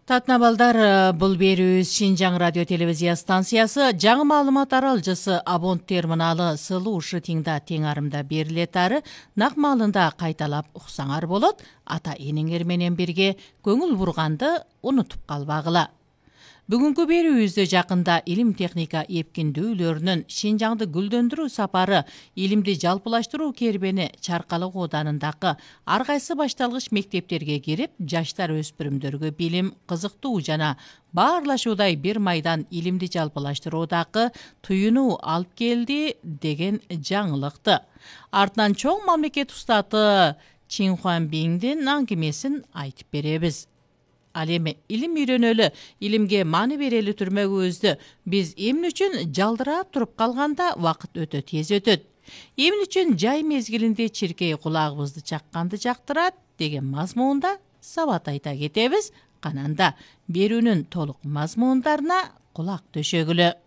Татнабалдар, бул берүүбүз Шинжаң радио телевизия станциясы жаңы маалымат аралжысы Абонт терминалы сылуу ушу тиңда тең арымда берилет ары нак маалында кайталап уксаңар болот. Ата энеңер менен бирге көңүл бурганды унутуп калбагыла. Бүгүнкү берүүбүздө жакында илим техника эпкиндүүлөрүнүн Шинжаңды гүлдөндүрүү сапары, илимди жалпылаштыруу кербени Чаркалык ооданындагы ар кайсы башталгыч мектептерге кирип, жаштар өспүрүмдөргө билим, кызыктуу жана баарлашуудай бир майдан илимди жалпылаштыруудагы туюнуу алып келди деген жаңылыкты. Артынан чоң мамлекет устаты Чин Хуанбиңдин аңгемесин айтып беребиз. Ал эми илим үйрөнөлү, илимге маани берели түрмөгүбүздү биз эмне үчүн жалдырап туруп калганда вакыт өтө тез өтөт? Эмне үчүн жай мезгилинде чиркей кулагыбызды чакканды жактырат деген мазмунда сабат айта кетебиз. Кананда берүүнүн толук мазмундарына кулак төшөгүлө.